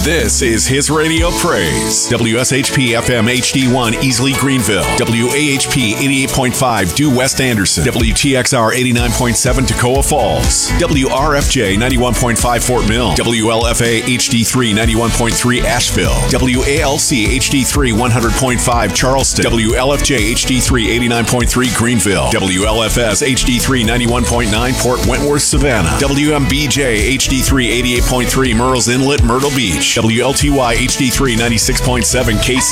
This is His Radio Praise. WSHP FM HD1 Easley Greenville. WAHP 88.5 Due West Anderson. WTXR 89.7 Toccoa Falls. WRFJ 91.5 Fort Mill. WLFA HD3 91.3 Asheville. WALC HD3 100.5 Charleston. WLFJ HD3 89.3 Greenville. WLFS HD3 91.9 Port Wentworth Savannah. WMBJ HD3 88.3 Murrells Inlet Myrtle Beach. WLTY HD3 96.7 KC.